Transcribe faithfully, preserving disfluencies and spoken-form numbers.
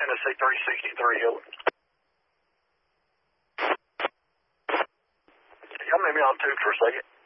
Tennessee three sixty-three, over. Y'all made me on two for a second.